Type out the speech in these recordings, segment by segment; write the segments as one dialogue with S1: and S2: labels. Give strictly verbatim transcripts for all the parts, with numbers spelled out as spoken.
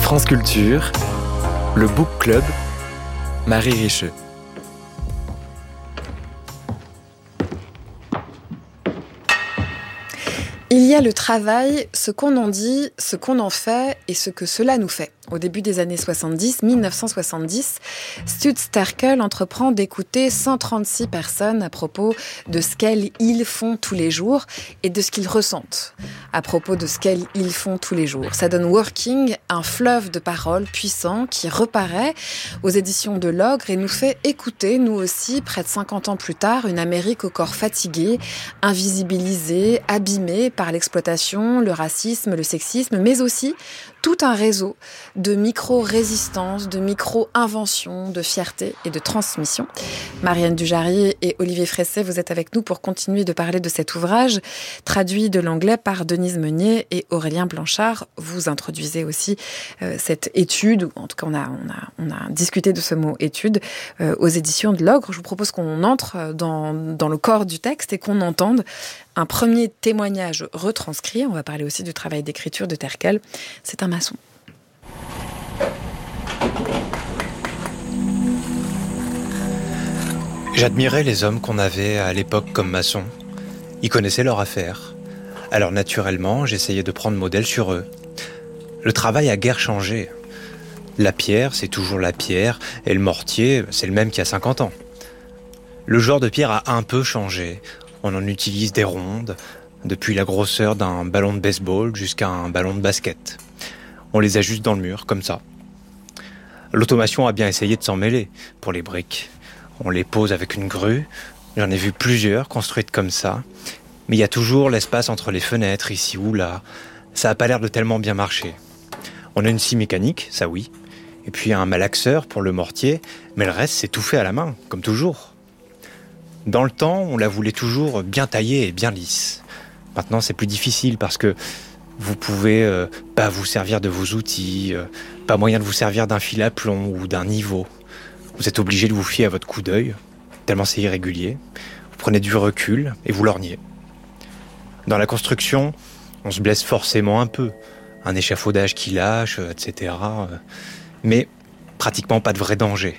S1: France Culture, le Book Club, Marie Richeux.
S2: Il y a le travail, ce qu'on en dit, ce qu'on en fait et ce que cela nous fait. Au début des années soixante-dix, dix-neuf cent soixante-dix, Stutz Terkel entreprend d'écouter cent trente-six personnes à propos de ce qu'elles, ils font tous les jours et de ce qu'ils ressentent à propos de ce qu'elles, ils font tous les jours. Ça donne Working, un fleuve de paroles puissant qui reparaît aux éditions de L'Ogre et nous fait écouter, nous aussi, près de cinquante ans plus tard, une Amérique au corps fatigué, invisibilisée, abîmée par l'exploitation, le racisme, le sexisme, mais aussi tout un réseau de micro-résistance, de micro-invention, de fierté et de transmission. Marianne Dujarier et Olivier Fresset, vous êtes avec nous pour continuer de parler de cet ouvrage, traduit de l'anglais par Denise Meunier et Aurélien Blanchard. Vous introduisez aussi euh, cette étude, ou en tout cas on a, on a, on a discuté de ce mot étude, euh, aux éditions de L'Ogre. Je vous propose qu'on entre dans, dans le corps du texte et qu'on entende un premier témoignage retranscrit. On va parler aussi du travail d'écriture de Terkel. C'est un maçon.
S3: J'admirais les hommes qu'on avait à l'époque comme maçons. Ils connaissaient leur affaire. Alors naturellement, j'essayais de prendre modèle sur eux. Le travail a guère changé. La pierre, c'est toujours la pierre, et le mortier, c'est le même qu'il y a cinquante ans. Le genre de pierre a un peu changé. On en utilise des rondes, depuis la grosseur d'un ballon de baseball jusqu'à un ballon de basket. On les ajuste dans le mur, comme ça. L'automation a bien essayé de s'en mêler pour les briques. On les pose avec une grue. J'en ai vu plusieurs construites comme ça. Mais il y a toujours l'espace entre les fenêtres, ici ou là. Ça n'a pas l'air de tellement bien marcher. On a une scie mécanique, ça oui. Et puis un malaxeur pour le mortier. Mais le reste, c'est tout fait à la main, comme toujours. Dans le temps, on la voulait toujours bien taillée et bien lisse. Maintenant, c'est plus difficile parce que vous pouvez euh, pas vous servir de vos outils, euh, pas moyen de vous servir d'un fil à plomb ou d'un niveau. Vous êtes obligé de vous fier à votre coup d'œil, tellement c'est irrégulier. Vous prenez du recul et vous lorgnez. Dans la construction, on se blesse forcément un peu. Un échafaudage qui lâche, et cetera. Mais pratiquement pas de vrai danger.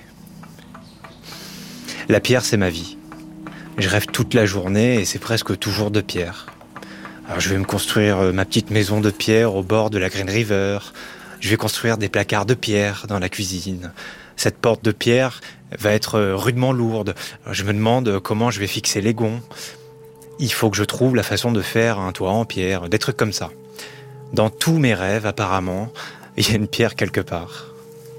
S3: La pierre, c'est ma vie. Je rêve toute la journée et c'est presque toujours de pierre. Alors je vais me construire ma petite maison de pierre au bord de la Green River. Je vais construire des placards de pierre dans la cuisine. Cette porte de pierre va être rudement lourde. Alors je me demande comment je vais fixer les gonds. Il faut que je trouve la façon de faire un toit en pierre, des trucs comme ça. Dans tous mes rêves, apparemment, il y a une pierre quelque part.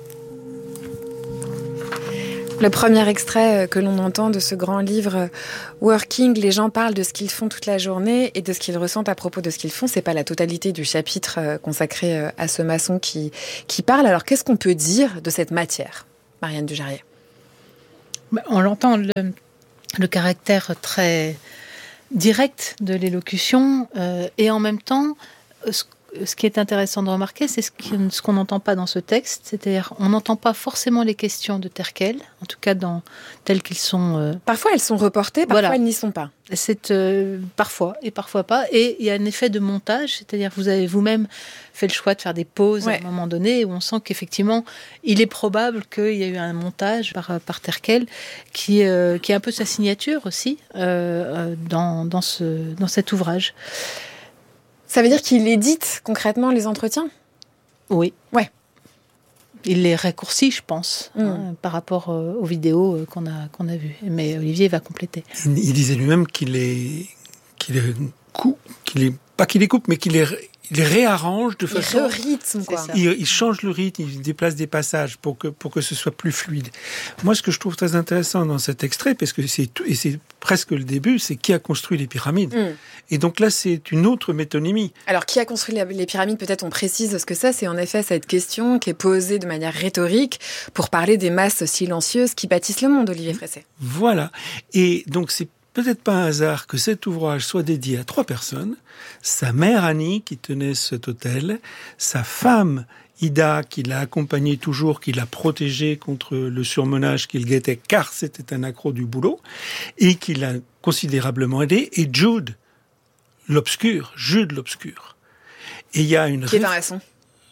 S2: Le premier extrait que l'on entend de ce grand livre Working, les gens parlent de ce qu'ils font toute la journée et de ce qu'ils ressentent à propos de ce qu'ils font. C'est pas la totalité du chapitre consacré à ce maçon qui, qui parle. Alors qu'est-ce qu'on peut dire de cette matière, Marianne Dujarier?
S4: On l'entend, le, le caractère très direct de l'élocution euh, et en même temps, ce Ce qui est intéressant de remarquer, c'est ce qu'on n'entend pas dans ce texte, c'est-à-dire on n'entend pas forcément les questions de Terkel, en tout cas dans telles qu'ils sont. Euh...
S2: Parfois elles sont reportées, parfois voilà. Elles n'y sont pas.
S4: C'est euh, parfois et parfois pas, et il y a un effet de montage, c'est-à-dire que vous avez vous-même fait le choix de faire des pauses ouais. à un moment donné où on sent qu'effectivement il est probable qu'il y a eu un montage par, par Terkel qui, euh, qui est un peu sa signature aussi euh, dans, dans, ce, dans cet ouvrage.
S2: Ça veut dire qu'il édite concrètement les entretiens ?
S4: Oui.
S2: Ouais.
S4: Il les raccourcit, je pense, mmh. hein, par rapport euh, aux vidéos qu'on a, qu'on a vues. Mais Olivier va compléter.
S5: Il, il disait lui-même qu'il les, qu'il les coupe, qu'il les, pas qu'il les coupe, mais qu'il les, il les réarrange de façon...
S2: Il rythme, quoi.
S5: Il, il change le rythme, il déplace des passages pour que, pour que ce soit plus fluide. Moi, ce que je trouve très intéressant dans cet extrait, parce que c'est tout, et c'est presque le début, c'est qui a construit les pyramides. Mm. Et donc là, c'est une autre métonymie.
S2: Alors, qui a construit les pyramides, peut-être on précise ce que c'est. C'est en effet cette question qui est posée de manière rhétorique pour parler des masses silencieuses qui bâtissent le monde, Olivier Fresset.
S5: Voilà. Et donc, c'est peut-être pas un hasard que cet ouvrage soit dédié à trois personnes. Sa mère Annie, qui tenait cet hôtel, sa femme Ida, qui l'a accompagné toujours, qui l'a protégé contre le surmenage qu'il guettait, car c'était un accro du boulot, et qui l'a considérablement aidé, et Jude, l'obscur, Jude l'obscur. Et il y a une...
S2: Qui est un maçon.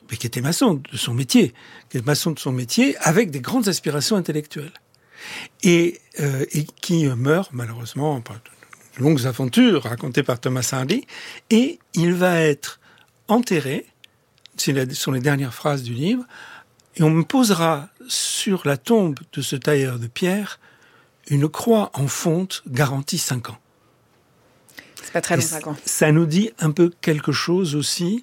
S5: mais qui était maçon de son métier, qui est maçon de son métier, avec des grandes aspirations intellectuelles. Et, euh, et qui meurt, malheureusement, par de longues aventures racontées par Thomas Hardy, et il va être enterré, ce sont les dernières phrases du livre, et on me posera sur la tombe de ce tailleur de pierre une croix en fonte garantie cinq ans.
S2: C'est pas très long, cinq ans.
S5: Ça nous dit un peu quelque chose aussi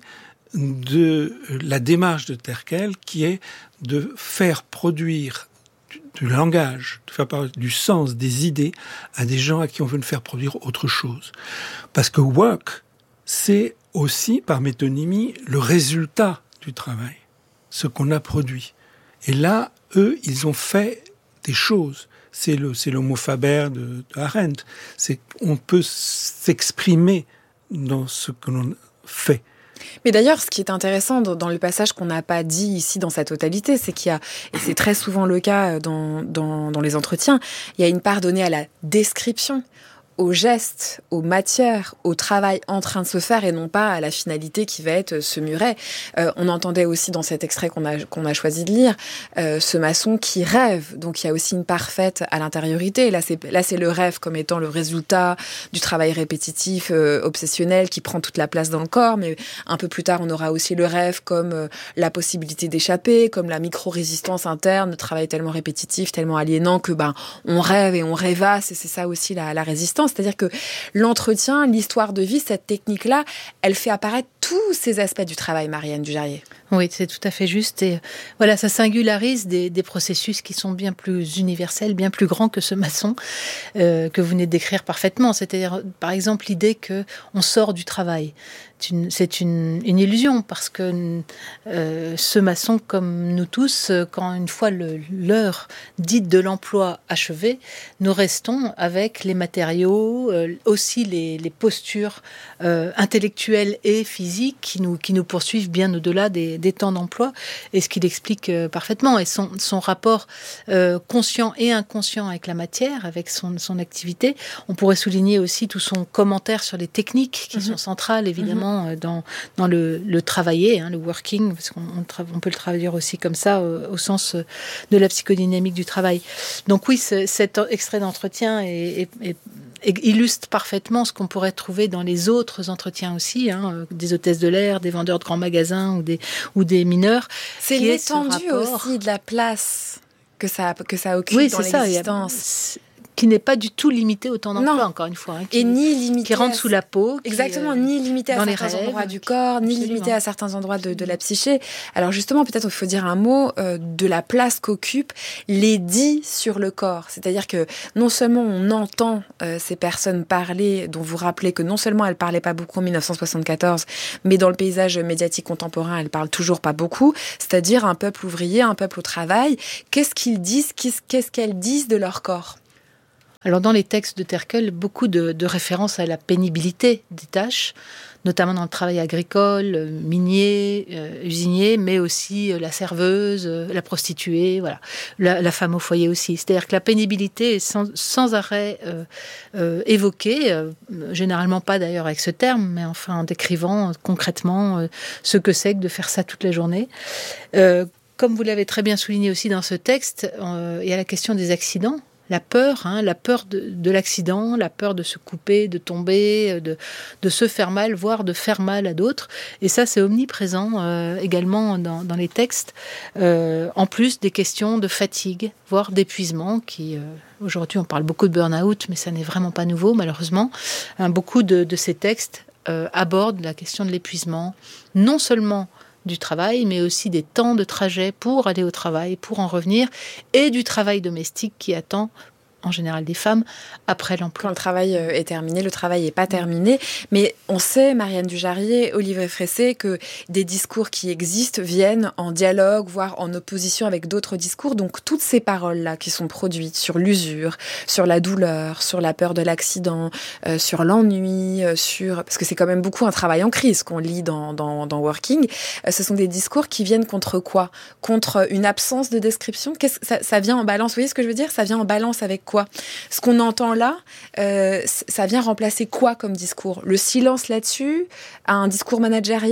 S5: de la démarche de Terkel, qui est de faire produire du, du langage, de faire produire du sens, des idées à des gens à qui on veut faire produire autre chose. Parce que work, c'est aussi, par métonymie, le résultat du travail, ce qu'on a produit. Et là, eux, ils ont fait des choses. C'est le, c'est le mot Faber de, de Arendt. C'est, on peut s'exprimer dans ce que l'on fait.
S2: Mais d'ailleurs, ce qui est intéressant dans le passage qu'on n'a pas dit ici dans sa totalité, c'est qu'il y a, et c'est très souvent le cas dans, dans, dans les entretiens, il y a une part donnée à la description, aux gestes, aux matières, au travail en train de se faire et non pas à la finalité qui va être ce muret. Euh, on entendait aussi dans cet extrait qu'on a, qu'on a choisi de lire, euh, ce maçon qui rêve. Donc il y a aussi une part faite à l'intériorité. Là c'est, là, c'est le rêve comme étant le résultat du travail répétitif, euh, obsessionnel, qui prend toute la place dans le corps. Mais un peu plus tard, on aura aussi le rêve comme euh, la possibilité d'échapper, comme la micro-résistance interne, le travail tellement répétitif, tellement aliénant que ben on rêve et on rêvasse. Et c'est ça aussi la, la résistance. C'est-à-dire que l'entretien, l'histoire de vie, cette technique-là, elle fait apparaître tous ces aspects du travail, Marianne Dujarrier.
S4: Oui, c'est tout à fait juste. Et voilà, ça singularise des, des processus qui sont bien plus universels, bien plus grands que ce maçon euh, que vous venez de décrire parfaitement. C'est-à-dire, par exemple, l'idée qu'on sort du travail. C'est une, c'est une, une illusion parce que euh, ce maçon, comme nous tous, quand une fois le, l'heure dite de l'emploi achevée, nous restons avec les matériaux, euh, aussi les, les postures euh, intellectuelles et physiques qui nous, qui nous poursuivent bien au-delà des, des temps d'emploi, et ce qu'il explique euh, parfaitement. Et son, son rapport euh, conscient et inconscient avec la matière, avec son, son activité. On pourrait souligner aussi tout son commentaire sur les techniques qui mmh. sont centrales, évidemment, mmh. dans, dans le, le travailler, hein, le working, parce qu'on on, on peut le traduire aussi comme ça, au, au sens de la psychodynamique du travail. Donc oui, ce, cet extrait d'entretien est, est, est illustre parfaitement ce qu'on pourrait trouver dans les autres entretiens aussi, hein, des hôtesses de l'air, des vendeurs de grands magasins ou des, ou des mineurs.
S2: C'est l'étendue aussi de la place que ça, que ça occupe
S4: oui,
S2: dans
S4: c'est
S2: l'existence.
S4: Ça, qui n'est pas du tout limité au temps d'emploi, non. encore une fois. Hein, qui,
S2: et ni limité
S4: qui rentre sous la peau. Qui,
S2: exactement, euh, ni limité à certains rêves, endroits du corps, ni absolument. limité à certains endroits de, de la psyché. Alors justement, peut-être il faut dire un mot euh, de la place qu'occupent les dits sur le corps. C'est-à-dire que non seulement on entend euh, ces personnes parler, dont vous rappelez que non seulement elles parlaient pas beaucoup en dix-neuf cent soixante-quatorze, mais dans le paysage médiatique contemporain, elles parlent toujours pas beaucoup, c'est-à-dire un peuple ouvrier, un peuple au travail. Qu'est-ce qu'ils disent, qu'est-ce qu'elles disent de leur corps ?
S4: Alors dans les textes de Terkel, beaucoup de, de références à la pénibilité des tâches, notamment dans le travail agricole, minier, euh, usinier, mais aussi euh, la serveuse, euh, la prostituée, voilà, la, la femme au foyer aussi. C'est-à-dire que la pénibilité est sans, sans arrêt euh, euh, évoquée, euh, généralement pas d'ailleurs avec ce terme, mais enfin en décrivant euh, concrètement euh, ce que c'est que de faire ça toute la journée. Euh, comme vous l'avez très bien souligné aussi dans ce texte, euh, il y a la question des accidents. La peur, hein, la peur de, de l'accident, la peur de se couper, de tomber, de, de se faire mal, voire de faire mal à d'autres. Et ça, c'est omniprésent euh, également dans, dans les textes, euh, en plus des questions de fatigue, voire d'épuisement, qui, euh, aujourd'hui, on parle beaucoup de burn-out, mais ça n'est vraiment pas nouveau, malheureusement. Hein, beaucoup de, de ces textes euh, abordent la question de l'épuisement, non seulement du travail, mais aussi des temps de trajet pour aller au travail, pour en revenir, et du travail domestique qui attend, en général des femmes, après l'emploi.
S2: Quand le travail est terminé, le travail n'est pas terminé. Mais on sait, Marianne Dujarrier, Olivier Fressé, que des discours qui existent viennent en dialogue, voire en opposition avec d'autres discours. Donc toutes ces paroles-là qui sont produites sur l'usure, sur la douleur, sur la peur de l'accident, euh, sur l'ennui, euh, sur... parce que c'est quand même beaucoup un travail en crise qu'on lit dans, dans, dans Working, euh, ce sont des discours qui viennent contre quoi ? Contre une absence de description ? Qu'est-ce que ça, ça vient en balance ? Vous voyez ce que je veux dire ? Ça vient en balance avec quoi ? quoi ? Ce qu'on entend là, euh, ça vient remplacer quoi comme discours ? Le silence là-dessus ? Un discours managérial ?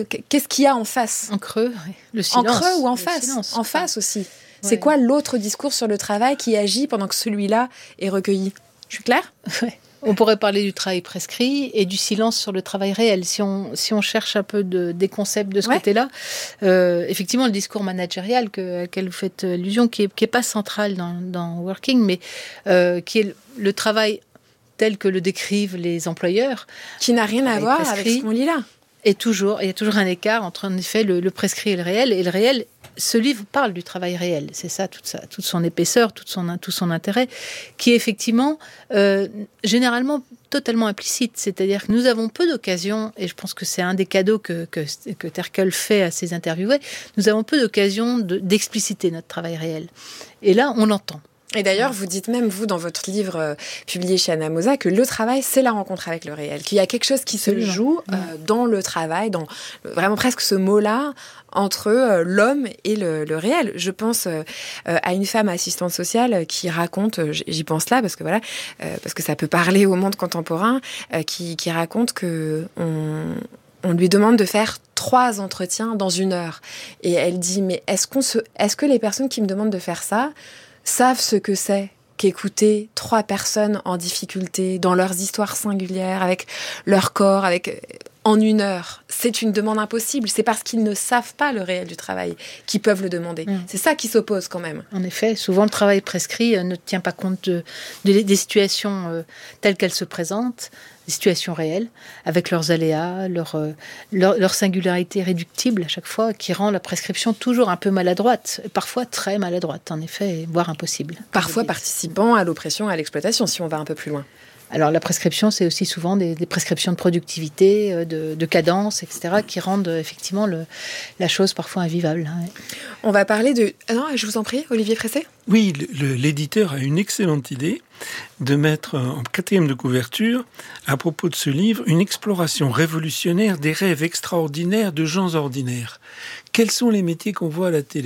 S2: Qu'est-ce qu'il y a en face ?
S4: En creux, oui. Le silence.
S2: En creux ou en
S4: le
S2: face ?
S4: silence,
S2: En face aussi. Ouais. C'est
S4: Ouais.
S2: quoi l'autre discours sur le travail qui agit pendant que celui-là est recueilli ? Je suis claire ?
S4: Ouais. On pourrait parler du travail prescrit et du silence sur le travail réel. Si on, si on cherche un peu de, des concepts de ce
S2: ouais.
S4: côté-là, euh, effectivement, le discours managérial que, auquel vous faites allusion, qui n'est qui est pas central dans, dans Working, mais euh, qui est le, le travail tel que le décrivent les employeurs.
S2: Qui n'a rien à voir prescrit. Avec ce qu'on lit là.
S4: Et toujours, il y a toujours un écart entre, en effet, le, le prescrit et le réel. Et le réel, ce livre parle du travail réel. C'est ça, toute, ça, toute son épaisseur, toute son, tout son intérêt, qui est effectivement, euh, généralement, totalement implicite. C'est-à-dire que nous avons peu d'occasions, et je pense que c'est un des cadeaux que, que, que Terkel fait à ses interviewés, nous avons peu d'occasions de, d'expliciter notre travail réel. Et là, on l'entend.
S2: Et d'ailleurs, vous dites même, vous, dans votre livre euh, publié chez Anamosa, que le travail, c'est la rencontre avec le réel, qu'il y a quelque chose qui se joue euh, dans le travail, dans vraiment presque ce mot-là, entre euh, l'homme et le, le réel. Je pense euh, à une femme assistante sociale qui raconte, euh, j'y pense là, parce que voilà, euh, parce que ça peut parler au monde contemporain, euh, qui, qui raconte que on, on lui demande de faire trois entretiens dans une heure. Et elle dit, mais est-ce qu'on se, est-ce que les personnes qui me demandent de faire ça savent ce que c'est qu'écouter trois personnes en difficulté, dans leurs histoires singulières, avec leur corps, avec en une heure. C'est une demande impossible. C'est parce qu'ils ne savent pas le réel du travail qu'ils peuvent le demander. Mmh. C'est ça qui s'oppose quand même.
S4: En effet, souvent le travail prescrit euh, ne tient pas compte de, de, des situations euh, telles qu'elles se présentent, des situations réelles, avec leurs aléas, leur, euh, leur, leur singularité réductible à chaque fois, qui rend la prescription toujours un peu maladroite, parfois très maladroite, en effet, voire impossible.
S2: Parfois participant à l'oppression, à l'exploitation, si on va un peu plus loin.
S4: Alors la prescription, c'est aussi souvent des, des prescriptions de productivité, de, de cadence, et cetera, qui rendent effectivement le, la chose parfois invivable. Hein.
S2: On va parler de... Ah non, je vous en prie, Olivier Fressé.
S5: Oui, le, le, l'éditeur a une excellente idée de mettre en quatrième de couverture, à propos de ce livre, une exploration révolutionnaire des rêves extraordinaires de gens ordinaires. Quels sont les métiers qu'on voit à la télé ?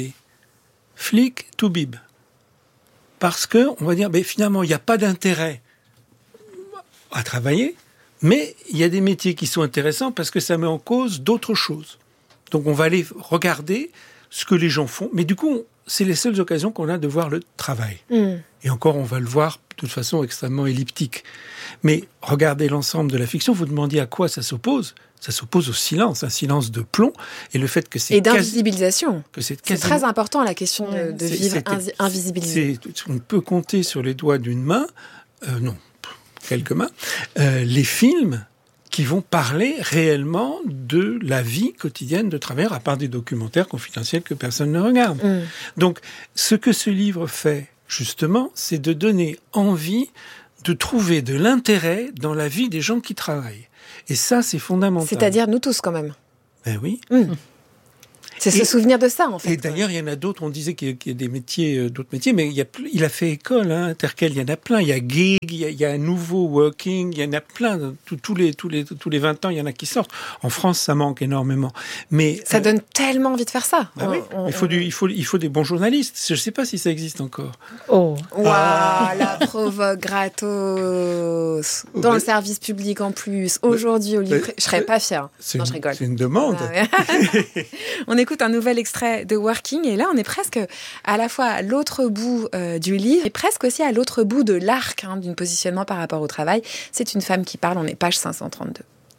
S5: Flic, toubib. Parce que, on va dire, ben, finalement, il n'y a pas d'intérêt à travailler, mais il y a des métiers qui sont intéressants parce que ça met en cause d'autres choses. Donc on va aller regarder ce que les gens font, mais du coup, c'est les seules occasions qu'on a de voir le travail. Mmh. Et encore, on va le voir de toute façon extrêmement elliptique. Mais regardez l'ensemble de la fiction, vous demandiez à quoi ça s'oppose ? Ça s'oppose au silence, un silence de plomb, et le fait que c'est...
S2: Et d'invisibilisation.
S5: Que c'est,
S2: quasiment... c'est très important, la question de, de c'est, vivre invi- invisibilisé.
S5: On peut compter sur les doigts d'une main, euh, non, quelques mains, euh, les films qui vont parler réellement de la vie quotidienne de travailleurs, à part des documentaires confidentiels que personne ne regarde. Mmh. Donc, ce que ce livre fait, justement, c'est de donner envie de trouver de l'intérêt dans la vie des gens qui travaillent. Et ça, c'est fondamental.
S2: C'est-à-dire nous tous, quand même.
S5: Ben oui.
S2: Mmh. C'est se et, souvenir de ça, en fait.
S5: Et d'ailleurs, il y en a d'autres, on disait qu'il y a, qu'il y a des métiers, euh, d'autres métiers, mais il, y a, il a fait école, hein, Terkel, il y en a plein. Il y a gig, il y a, il y a un nouveau working, il y en a plein. Tous, tous, les, tous, les, tous les vingt ans, il y en a qui sortent. En France, ça manque énormément. Mais,
S2: ça
S5: euh,
S2: donne tellement envie de faire ça.
S5: Bah on, oui. on, il, faut on... du, il, faut, il faut des bons journalistes. Je ne sais pas si ça existe encore.
S2: Oh, waouh, ah. La provoque gratos. Dans ouais. le service public en plus. Aujourd'hui, au livre, ouais. je ne serais pas fière.
S5: C'est
S2: non,
S5: une,
S2: je rigole.
S5: C'est une demande.
S2: Ah, ouais. On écoute un nouvel extrait de Working, et là on est presque à la fois à l'autre bout euh, du livre et presque aussi à l'autre bout de l'arc hein, d'un positionnement par rapport au travail. C'est une femme qui parle, on est page cinq cent trente-deux.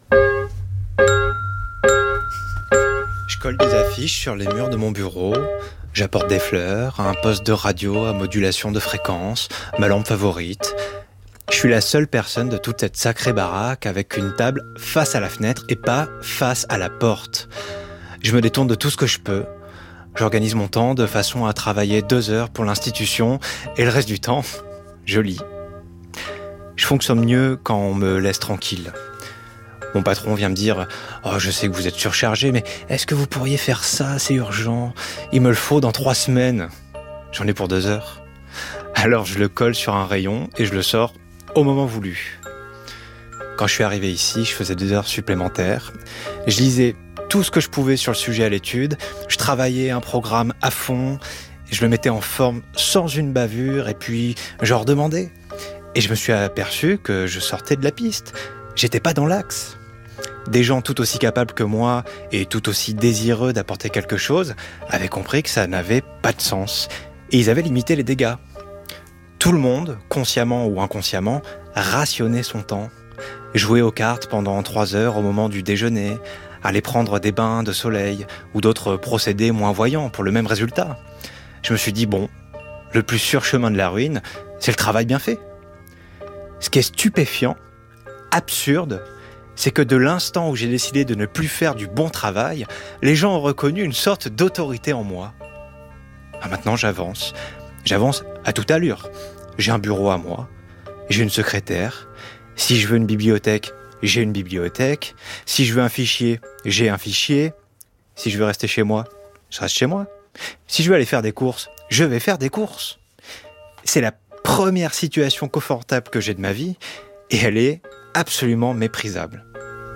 S3: Je colle des affiches sur les murs de mon bureau, j'apporte des fleurs, un poste de radio à modulation de fréquence, ma lampe favorite. Je suis la seule personne de toute cette sacrée baraque avec une table face à la fenêtre et pas face à la porte. Je me détourne de tout ce que je peux. J'organise mon temps de façon à travailler deux heures pour l'institution et le reste du temps, je lis. Je fonctionne mieux quand on me laisse tranquille. Mon patron vient me dire « Oh, je sais que vous êtes surchargé, mais est-ce que vous pourriez faire ça ? C'est urgent. Il me le faut dans trois semaines. J'en ai pour deux heures. » Alors je le colle sur un rayon et je le sors au moment voulu. Quand je suis arrivé ici, je faisais deux heures supplémentaires. Je lisais tout ce que je pouvais sur le sujet à l'étude. Je travaillais un programme à fond Je me mettais en forme sans une bavure et puis je redemandais. Et je me suis aperçu que je sortais de la piste. J'étais pas dans l'axe. Des gens tout aussi capables que moi et tout aussi désireux d'apporter quelque chose avaient compris que ça n'avait pas de sens. Et ils avaient limité les dégâts. Tout le monde, consciemment ou inconsciemment, rationnait son temps. Jouer aux cartes pendant trois heures au moment du déjeuner, aller prendre des bains de soleil ou d'autres procédés moins voyants pour le même résultat. Je me suis dit, bon, le plus sûr chemin de la ruine, c'est le travail bien fait. Ce qui est stupéfiant, absurde, c'est que de l'instant où j'ai décidé de ne plus faire du bon travail, les gens ont reconnu une sorte d'autorité en moi. Ah, maintenant, j'avance. J'avance à toute allure. J'ai un bureau à moi. J'ai une secrétaire. Si je veux une bibliothèque, j'ai une bibliothèque. Si je veux un fichier, j'ai un fichier. Si je veux rester chez moi, je reste chez moi. Si je veux aller faire des courses, je vais faire des courses. C'est la première situation confortable que j'ai de ma vie et elle est absolument méprisable.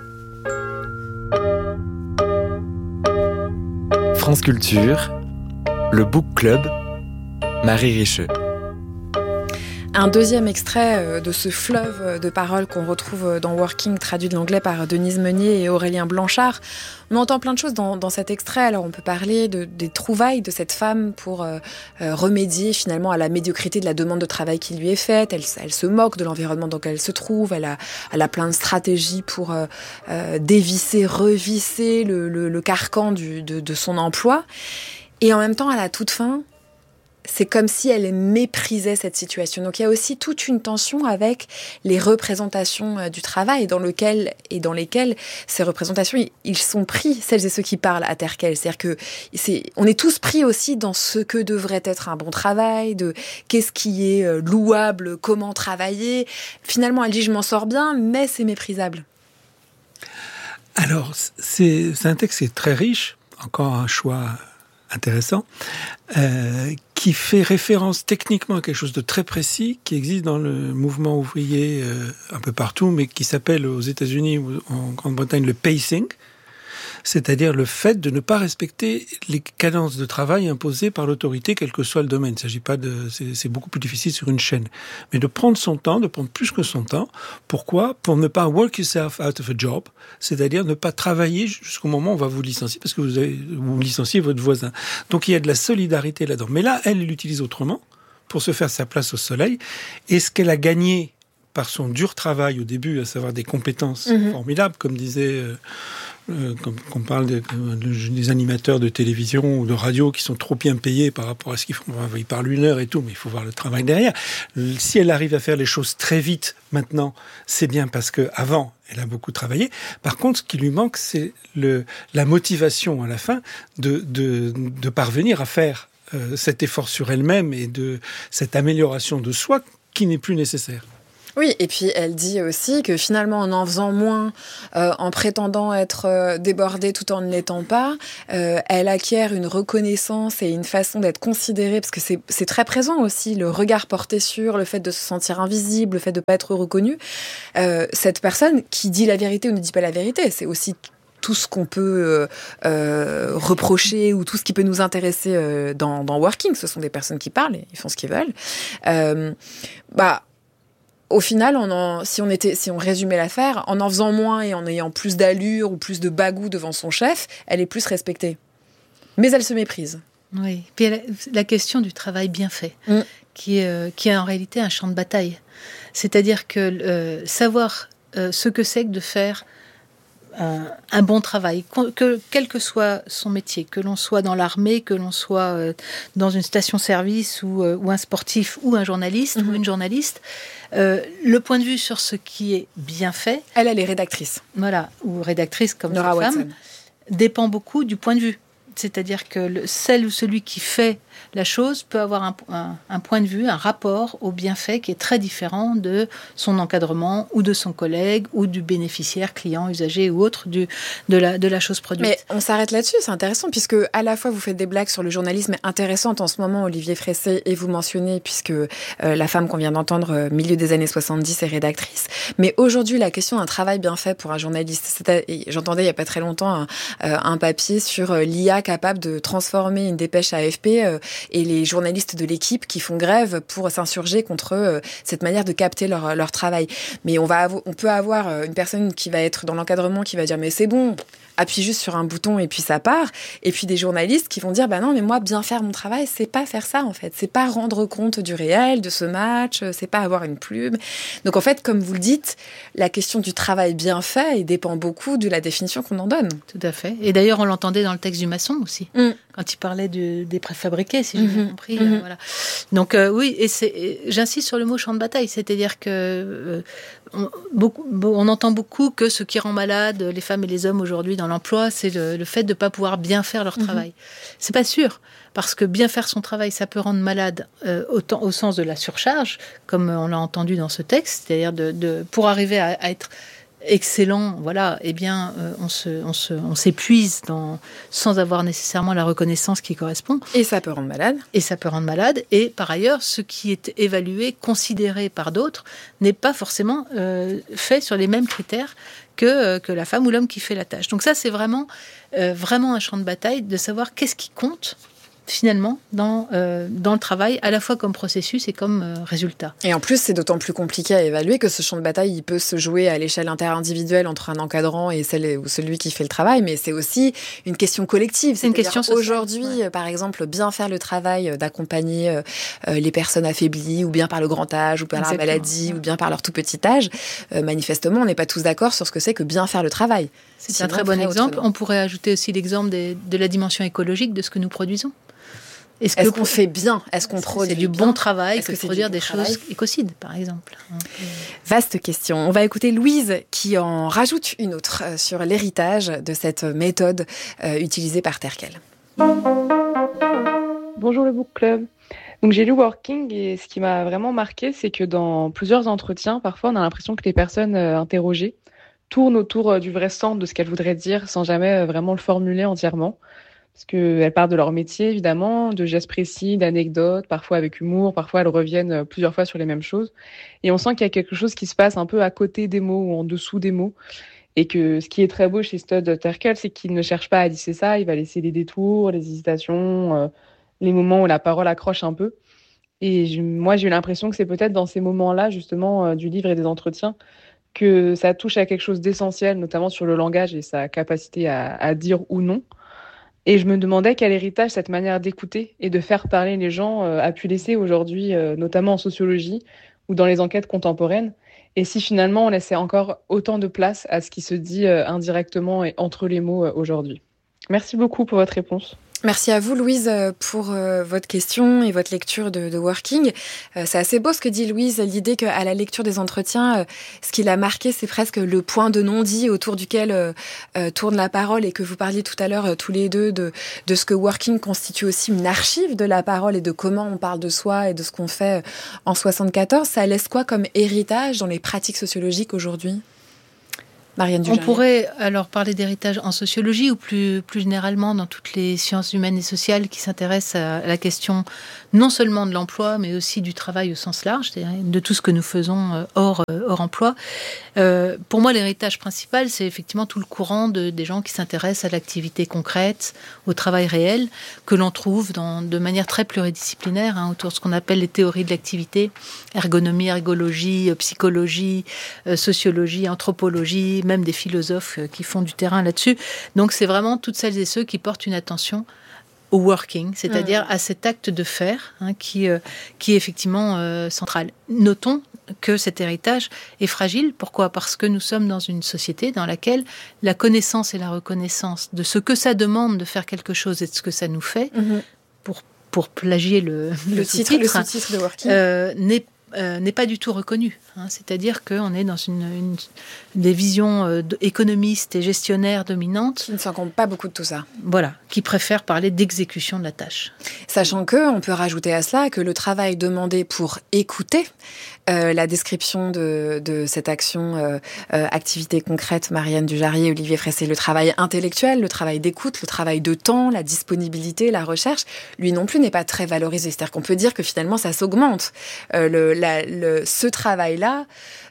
S1: France Culture, le Book Club, Marie Richeux.
S2: Un deuxième extrait de ce fleuve de paroles qu'on retrouve dans Working, traduit de l'anglais par Denise Meunier et Aurélien Blanchard. On entend plein de choses dans, dans cet extrait. Alors on peut parler de, des trouvailles de cette femme pour euh, remédier finalement à la médiocrité de la demande de travail qui lui est faite. Elle, elle se moque de l'environnement dans lequel elle se trouve. Elle a, elle a plein de stratégies pour euh, euh, dévisser, revisser le, le, le carcan du, de, de son emploi. Et en même temps, à la toute fin, c'est comme si elle méprisait cette situation. Donc il y a aussi toute une tension avec les représentations du travail dans lequel et dans lesquelles ces représentations, ils sont pris, celles et ceux qui parlent à terre quelle. C'est-à-dire que c'est, on est tous pris aussi dans ce que devrait être un bon travail, de qu'est-ce qui est louable, comment travailler. Finalement, elle dit je m'en sors bien, mais c'est méprisable.
S5: Alors c'est, c'est un texte qui est très riche, encore un choix intéressant, euh, qui fait référence techniquement à quelque chose de très précis qui existe dans le mouvement ouvrier euh, un peu partout, mais qui s'appelle aux États-Unis ou en Grande-Bretagne le pacing, c'est-à-dire le fait de ne pas respecter les cadences de travail imposées par l'autorité, quel que soit le domaine. Il ne s'agit pas de, c'est, c'est beaucoup plus difficile sur une chaîne, mais de prendre son temps, de prendre plus que son temps. Pourquoi ? Pour ne pas work yourself out of a job, c'est-à-dire ne pas travailler jusqu'au moment où on va vous licencier, parce que vous avez, vous licenciez votre voisin. Donc il y a de la solidarité là-dedans. Mais là, elle l'utilise autrement pour se faire sa place au soleil. Et ce qu'elle a gagné par son dur travail au début, à savoir des compétences mmh. formidables, comme disait... Euh, Euh, comme qu'on parle des, des animateurs de télévision ou de radio qui sont trop bien payés par rapport à ce qu'ils font. Ils parlent une heure et tout, mais il faut voir le travail derrière. Si elle arrive à faire les choses très vite maintenant, c'est bien parce que avant elle a beaucoup travaillé. Par contre, ce qui lui manque, c'est le, la motivation à la fin de, de, de parvenir à faire euh, cet effort sur elle-même et de cette amélioration de soi qui n'est plus nécessaire.
S2: Oui, et puis elle dit aussi que finalement, en en faisant moins, euh, en prétendant être euh, débordée tout en ne l'étant pas, euh, elle acquiert une reconnaissance et une façon d'être considérée, parce que c'est, c'est très présent aussi, le regard porté sur, le fait de se sentir invisible, le fait de ne pas être reconnue. Euh, cette personne qui dit la vérité ou ne dit pas la vérité, c'est aussi tout ce qu'on peut euh, reprocher ou tout ce qui peut nous intéresser euh, dans, dans Working. Ce sont des personnes qui parlent et ils font ce qu'ils veulent. Euh, bah... Au final, on en, si, on était, si on résumait l'affaire, en en faisant moins et en ayant plus d'allure ou plus de bagou devant son chef, elle est plus respectée. Mais elle se méprise.
S4: Oui. Puis la, la question du travail bien fait, mm. qui, est, euh, qui est en réalité un champ de bataille. C'est-à-dire que euh, savoir euh, ce que c'est que de faire un, un bon travail, que, quel que soit son métier, que l'on soit dans l'armée, que l'on soit euh, dans une station-service ou, euh, ou un sportif ou un journaliste mm-hmm. ou une journaliste, Euh, le point de vue sur ce qui est bien fait...
S2: Elle, elle est rédactrice.
S4: Voilà, ou rédactrice comme
S2: Nora
S4: cette
S2: Watson.
S4: femme, dépend beaucoup du point de vue. C'est-à-dire que le, celle ou celui qui fait la chose peut avoir un, un, un point de vue, un rapport au bienfait qui est très différent de son encadrement ou de son collègue ou du bénéficiaire, client, usager ou autre du, de, la, de la chose produite.
S2: Mais on s'arrête là-dessus, c'est intéressant, puisque à la fois vous faites des blagues sur le journalisme intéressante en ce moment, Olivier Fressé, et vous mentionnez, puisque euh, la femme qu'on vient d'entendre, euh, milieu des années soixante-dix, est rédactrice. Mais aujourd'hui, la question d'un travail bien fait pour un journaliste, c'est à, j'entendais il n'y a pas très longtemps un, euh, un papier sur euh, l'I A capable de transformer une dépêche A F P euh, et les journalistes de l'équipe qui font grève pour s'insurger contre euh, cette manière de capter leur, leur travail. Mais on, va avo- on peut avoir une personne qui va être dans l'encadrement qui va dire « mais c'est bon !» appuie juste sur un bouton et puis ça part. Et puis des journalistes qui vont dire bah non mais moi bien faire mon travail c'est pas faire ça en fait, c'est pas rendre compte du réel de ce match, c'est pas avoir une plume. Donc en fait comme vous le dites, la question du travail bien fait dépend beaucoup de la définition qu'on en donne.
S4: Tout à fait. Et d'ailleurs on l'entendait dans le texte du maçon aussi, mm. quand il parlait de, des préfabriqués si j'ai mm-hmm. bien compris. Mm-hmm. Euh, voilà. Donc euh, oui et, c'est, et j'insiste sur le mot champ de bataille, c'est-à-dire que euh, on, beaucoup, on entend beaucoup que ce qui rend malade les femmes et les hommes aujourd'hui dans l'emploi, c'est le, le fait de ne pas pouvoir bien faire leur travail. Mmh. C'est pas sûr, parce que bien faire son travail, ça peut rendre malade euh, autant au sens de la surcharge, comme on l'a entendu dans ce texte, c'est-à-dire de, de, pour arriver à, à être excellent, voilà, eh bien, euh, on, se, on, se, on s'épuise dans, sans avoir nécessairement la reconnaissance qui correspond.
S2: Et ça peut rendre malade.
S4: Et ça peut rendre malade. Et par ailleurs, ce qui est évalué, considéré par d'autres, n'est pas forcément euh, fait sur les mêmes critères que, euh, que la femme ou l'homme qui fait la tâche. Donc ça, c'est vraiment, euh, vraiment un champ de bataille de savoir qu'est-ce qui compte finalement dans, euh, dans le travail, à la fois comme processus et comme euh, résultat.
S2: Et en plus, c'est d'autant plus compliqué à évaluer que ce champ de bataille, il peut se jouer à l'échelle interindividuelle entre un encadrant et celle ou celui qui fait le travail, mais c'est aussi une question collective.
S4: C'est une question sociale.
S2: Aujourd'hui, ouais. par exemple, bien faire le travail d'accompagner euh, les personnes affaiblies, ou bien par le grand âge, ou par Exactement. la maladie, ouais. ou bien par leur tout petit âge, euh, manifestement, on n'est pas tous d'accord sur ce que c'est que bien faire le travail.
S4: C'est Sinon, un très bon exemple. Autrement. On pourrait ajouter aussi l'exemple des, de la dimension écologique de ce que nous produisons.
S2: Est-ce, Est-ce qu'on fait bien ? Est-ce qu'on produit
S4: C'est du
S2: bien
S4: bon travail
S2: Est-ce
S4: que,
S2: que
S4: de produire
S2: bon
S4: des
S2: travail
S4: choses écocides, par exemple.
S2: Vaste question. On va écouter Louise qui en rajoute une autre sur l'héritage de cette méthode euh, utilisée par Terkel.
S6: Bonjour le Book Club. Donc j'ai lu Working et ce qui m'a vraiment marqué, c'est que dans plusieurs entretiens, parfois on a l'impression que les personnes euh, interrogées tournent autour euh, du vrai sens de ce qu'elles voudraient dire sans jamais euh, vraiment le formuler entièrement. Parce qu'elles parlent de leur métier, évidemment, de gestes précis, d'anecdotes, parfois avec humour, parfois elles reviennent plusieurs fois sur les mêmes choses. Et on sent qu'il y a quelque chose qui se passe un peu à côté des mots ou en dessous des mots. Et que ce qui est très beau chez Stud Terkel, c'est qu'il ne cherche pas à lisser ça, il va laisser les détours, les hésitations, euh, les moments où la parole accroche un peu. Et je, moi, j'ai eu l'impression que c'est peut-être dans ces moments-là, justement, euh, du livre et des entretiens, que ça touche à quelque chose d'essentiel, notamment sur le langage et sa capacité à, à dire ou non. Et je me demandais quel héritage cette manière d'écouter et de faire parler les gens euh, a pu laisser aujourd'hui, euh, notamment en sociologie ou dans les enquêtes contemporaines. Et si finalement on laissait encore autant de place à ce qui se dit euh, indirectement et entre les mots euh, aujourd'hui. Merci beaucoup pour votre réponse.
S2: Merci à vous, Louise, pour euh, votre question et votre lecture de, de Working. Euh, c'est assez beau ce que dit Louise, l'idée qu'à la lecture des entretiens, euh, ce qui l'a marqué, c'est presque le point de non-dit autour duquel euh, euh, tourne la parole, et que vous parliez tout à l'heure, euh, tous les deux, de, de ce que Working constitue aussi une archive de la parole et de comment on parle de soi et de ce qu'on fait en soixante-quatorze. Ça laisse quoi comme héritage dans les pratiques sociologiques aujourd'hui ? Marianne Dujarrier.
S4: On pourrait alors parler d'héritage en sociologie ou plus, plus généralement dans toutes les sciences humaines et sociales qui s'intéressent à la question non seulement de l'emploi mais aussi du travail au sens large, c'est-à-dire de tout ce que nous faisons hors, hors emploi. Euh, pour moi, l'héritage principal, c'est effectivement tout le courant de, des gens qui s'intéressent à l'activité concrète, au travail réel, que l'on trouve dans, de manière très pluridisciplinaire hein, autour de ce qu'on appelle les théories de l'activité, ergonomie, ergologie, psychologie, euh, sociologie, anthropologie, même des philosophes qui font du terrain là-dessus. Donc c'est vraiment toutes celles et ceux qui portent une attention au working, c'est-à-dire mmh. à cet acte de faire hein, qui, euh, qui est effectivement euh, central. Notons que cet héritage est fragile. Pourquoi ? Parce que nous sommes dans une société dans laquelle la connaissance et la reconnaissance de ce que ça demande de faire quelque chose et de ce que ça nous fait, mmh. pour, pour plagier le,
S2: le,
S4: le
S2: titre,
S4: sous-titre,
S2: le sous-titre de Working,
S4: euh, n'est Euh, n'est pas du tout reconnu. Hein. C'est-à-dire qu'on est dans une, une, des visions euh, économistes et gestionnaires dominantes.
S2: Qui ne s'en compte pas beaucoup de tout ça.
S4: Voilà, qui préfèrent parler d'exécution de la tâche.
S2: Sachant qu'on peut rajouter à cela que le travail demandé pour écouter, euh, la description de, de cette action, euh, euh, activité concrète, Marianne Dujarrier, Olivier Fressé, le travail intellectuel, le travail d'écoute, le travail de temps, la disponibilité, la recherche, lui non plus n'est pas très valorisé. C'est-à-dire qu'on peut dire que finalement ça s'augmente. Euh, le, la, le, ce travail-là,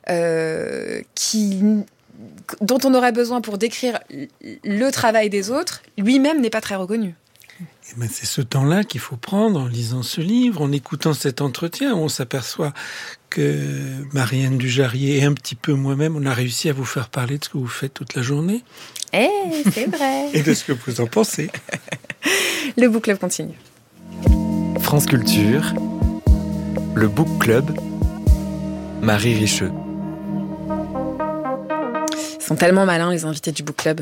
S2: euh, qui, dont on aurait besoin pour décrire le travail des autres, lui-même n'est pas très reconnu.
S5: Et ben c'est ce temps-là qu'il faut prendre en lisant ce livre, en écoutant cet entretien, où on s'aperçoit que Marianne Dujarrier et un petit peu moi-même, on a réussi à vous faire parler de ce que vous faites toute la journée.
S2: Eh, c'est vrai.
S5: Et de ce que vous en pensez.
S2: Le Book Club continue.
S1: France Culture, le Book Club, Marie Richeux.
S2: Ils sont tellement malins, les invités du Book Club.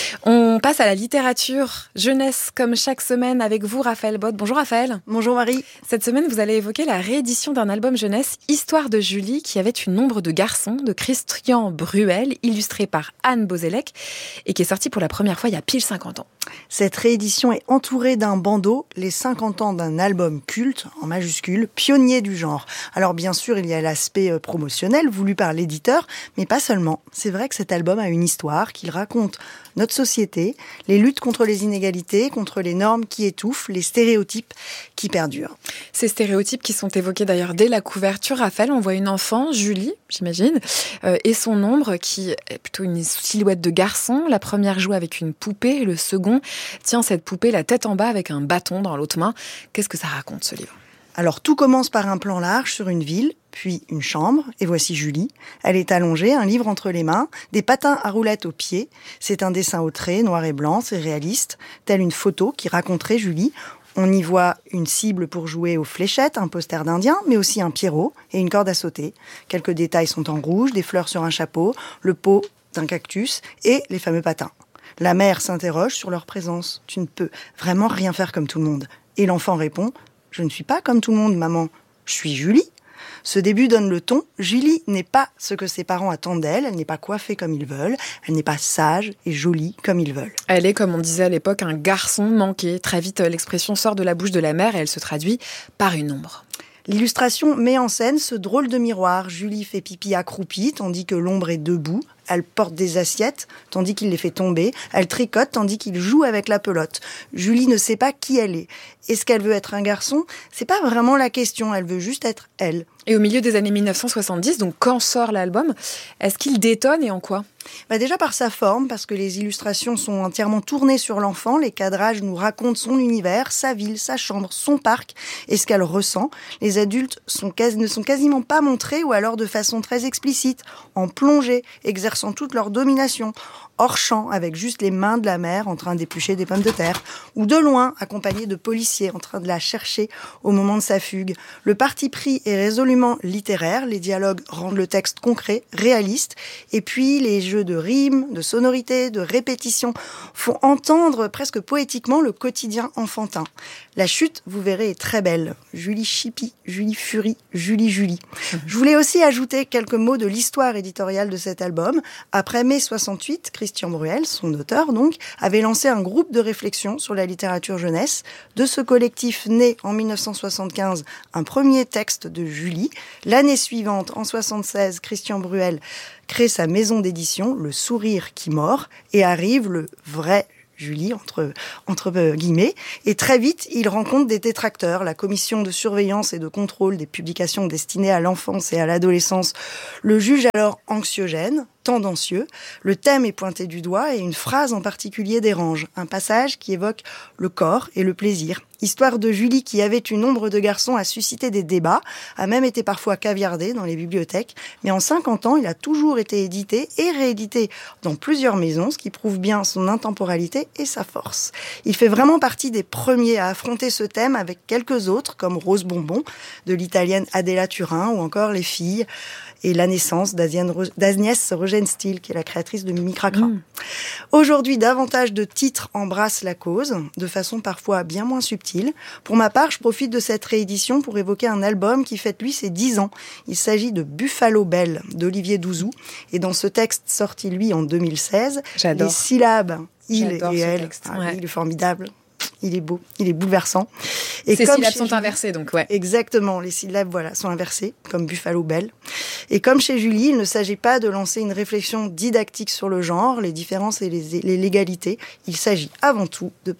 S2: On passe à la littérature jeunesse, comme chaque semaine, avec vous, Raphaël Bott. Bonjour Raphaël.
S7: Bonjour Marie.
S2: Cette semaine, vous allez évoquer la réédition d'un album jeunesse, Histoire de Julie, qui avait une ombre de garçon, de Christian Bruel, illustré par Anne Bozelec, et qui est sorti pour la première fois il y a pile cinquante ans.
S7: Cette réédition est entourée d'un bandeau, les cinquante ans d'un album culte, en majuscule, pionnier du genre. Alors bien sûr, il y a l'aspect promotionnel voulu par l'éditeur, mais pas seulement. C'est vrai que cet album a une histoire, qu'il raconte notre société, les luttes contre les inégalités, contre les normes qui étouffent, les stéréotypes qui perdurent.
S2: Ces stéréotypes qui sont évoqués d'ailleurs dès la couverture, Raphaël, on voit une enfant, Julie, j'imagine, euh, et son ombre qui est plutôt une silhouette de garçon. La première joue avec une poupée, le second tient cette poupée la tête en bas avec un bâton dans l'autre main. Qu'est-ce que ça raconte ce livre ?
S7: Alors tout commence par un plan large sur une ville, puis une chambre, et voici Julie. Elle est allongée, un livre entre les mains, des patins à roulettes aux pieds. C'est un dessin au trait, noir et blanc, c'est réaliste, telle une photo qui raconterait Julie. On y voit une cible pour jouer aux fléchettes, un poster d'Indien, mais aussi un pierrot et une corde à sauter. Quelques détails sont en rouge, des fleurs sur un chapeau, le pot d'un cactus et les fameux patins. La mère s'interroge sur leur présence. « Tu ne peux vraiment rien faire comme tout le monde. » Et l'enfant répond « Je ne suis pas comme tout le monde, maman. Je suis Julie. » Ce début donne le ton. Julie n'est pas ce que ses parents attendent d'elle. Elle n'est pas coiffée comme ils veulent. Elle n'est pas sage et jolie comme ils veulent.
S2: Elle est, comme on disait à l'époque, un garçon manqué. Très vite, l'expression sort de la bouche de la mère et elle se traduit par une ombre.
S7: L'illustration met en scène ce drôle de miroir. Julie fait pipi accroupie, tandis que l'ombre est debout. Elle porte des assiettes, tandis qu'il les fait tomber. Elle tricote, tandis qu'il joue avec la pelote. Julie ne sait pas qui elle est. Est-ce qu'elle veut être un garçon ? C'est pas vraiment la question. Elle veut juste être elle.
S2: Et au milieu des années mille neuf cent soixante-dix, donc quand sort l'album, est-ce qu'il détonne et en quoi ?
S7: Bah déjà par sa forme, parce que les illustrations sont entièrement tournées sur l'enfant. Les cadrages nous racontent son univers, sa ville, sa chambre, son parc et ce qu'elle ressent. Les adultes sont quasi, ne sont quasiment pas montrés ou alors de façon très explicite, en plongée, exerçant toute leur domination, hors champ, avec juste les mains de la mère en train d'éplucher des pommes de terre, ou de loin, accompagnés de policiers en train de la chercher au moment de sa fugue. Le parti pris est résolument littéraire, les dialogues rendent le texte concret, réaliste, et puis les jeux de rimes, de sonorités, de répétitions font entendre presque poétiquement le quotidien enfantin. La chute, vous verrez, est très belle. Julie Chippy, Julie Fury, Julie Julie. Je voulais aussi ajouter quelques mots de l'histoire éditoriale de cet album. Après mai soixante-huit, Christian Bruel, son auteur donc, avait lancé un groupe de réflexion sur la littérature jeunesse. De ce collectif naît en mille neuf cent soixante-quinze un premier texte de Julie. L'année suivante, en soixante-seize, Christian Bruel crée sa maison d'édition, Le Sourire qui mord, et arrive le vrai Julie, entre, entre guillemets, et très vite, il rencontre des détracteurs. La commission de surveillance et de contrôle des publications destinées à l'enfance et à l'adolescence le juge alors anxiogène, tendancieux. Le thème est pointé du doigt et une phrase en particulier dérange. Un passage qui évoque le corps et le plaisir. Histoire de Julie qui avait une ombre de garçon a suscité des débats, a même été parfois caviardé dans les bibliothèques, mais en cinquante ans, il a toujours été édité et réédité dans plusieurs maisons, ce qui prouve bien son intemporalité et sa force. Il fait vraiment partie des premiers à affronter ce thème avec quelques autres, comme Rose Bonbon, de l'italienne Adela Turin, ou encore Les Filles, et la naissance d'Agnès Rogenstiel, qui est la créatrice de Mimi Cracra. Mmh. Aujourd'hui, davantage de titres embrassent la cause, de façon parfois bien moins subtile. Pour ma part, je profite de cette réédition pour évoquer un album qui fête lui ses dix ans. Il s'agit de Buffalo Belle, d'Olivier Douzou. Et dans ce texte sorti lui en deux mille seize,
S2: J'adore.
S7: les syllabes « il »
S2: J'adore
S7: et « elle »,
S2: ah, ouais.
S7: il est formidable. Il est beau, il est bouleversant.
S2: Et Ces
S7: comme
S2: syllabes
S7: chez
S2: sont
S7: Julie,
S2: inversées, donc ouais.
S7: Exactement, les syllabes voilà, sont inversées, comme Buffalo Belle. Et comme chez Julie, il ne s'agit pas de lancer une réflexion didactique sur le genre, les différences et les, les légalités. Il s'agit avant tout de parler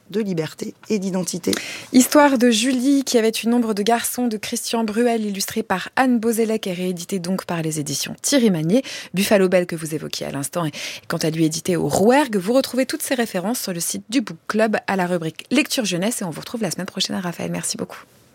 S7: de liberté et d'identité.
S2: Histoire de Julie, qui avait une ombre de garçon, de Christian Bruel, illustré par Anne Bozelec et réédité donc par les éditions Thierry Magnier. Buffalo Bell, que vous évoquiez à l'instant, est quant à lui édité au Rouergue. Vous retrouvez toutes ces références sur le site du Book Club à la rubrique Lecture Jeunesse, et on vous retrouve la semaine prochaine, Raphaël. Merci beaucoup.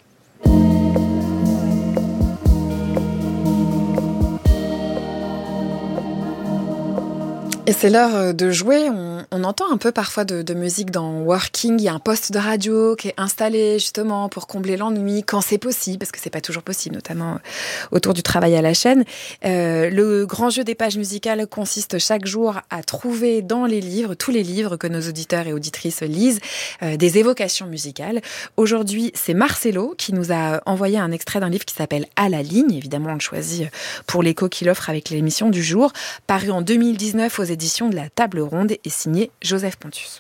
S2: Et c'est l'heure de jouer. On, on entend un peu parfois de, de musique dans Working. Il y a un poste de radio qui est installé justement pour combler l'ennui quand c'est possible, parce que c'est pas toujours possible, notamment autour du travail à la chaîne. Euh, le grand jeu des pages musicales consiste chaque jour à trouver dans les livres, tous les livres que nos auditeurs et auditrices lisent, euh, des évocations musicales. Aujourd'hui, c'est Marcelo qui nous a envoyé un extrait d'un livre qui s'appelle À la ligne. Évidemment, on le choisit pour l'écho qu'il offre avec l'émission du jour, paru en deux mille dix-neuf aux édition de la Table Ronde et signé Joseph Pontus.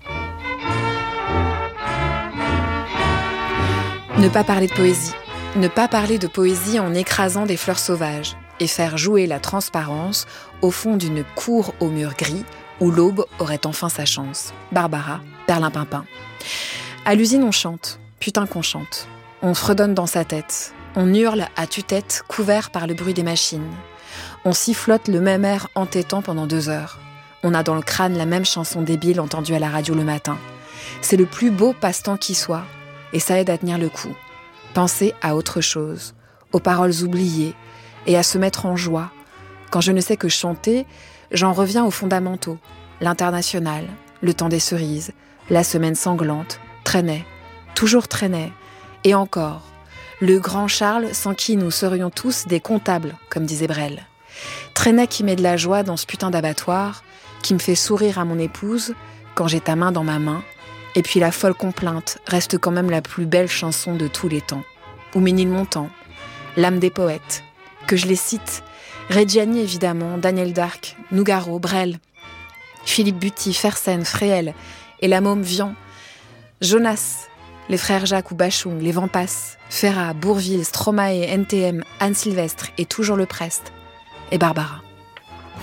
S2: Ne pas parler de poésie. Ne pas parler de poésie en écrasant des fleurs sauvages et faire jouer la transparence au fond d'une cour aux murs gris où l'aube aurait enfin sa chance. Barbara, Perlimpinpin. À l'usine, on chante. Putain qu'on chante. On fredonne dans sa tête. On hurle à tue-tête, couvert par le bruit des machines. On sifflote le même air entêtant pendant deux heures. On a dans le crâne la même chanson débile entendue à la radio le matin. C'est le plus beau passe-temps qui soit, et ça aide à tenir le coup. Penser à autre chose, aux paroles oubliées, et à se mettre en joie. Quand je ne sais que chanter, j'en reviens aux fondamentaux. L'international, le temps des cerises, la semaine sanglante, traînait, toujours traînait, et encore, le grand Charles sans qui nous serions tous des comptables, comme disait Brel. Traînet qui met de la joie dans ce putain d'abattoir, qui me fait sourire à mon épouse quand j'ai ta main dans ma main, et puis la folle complainte reste quand même la plus belle chanson de tous les temps. Ou Ménilmontant, l'âme des poètes, que je les cite, Reggiani évidemment, Daniel Darc, Nougaro, Brel, Philippe Buty, Fersen, Fréhel, et la môme Vian, Jonas, les frères Jacques ou Bachung, les Vampas, Ferrat, Bourvil, Stromae, N T M, Anne Sylvestre et toujours le Prest, et Barbara.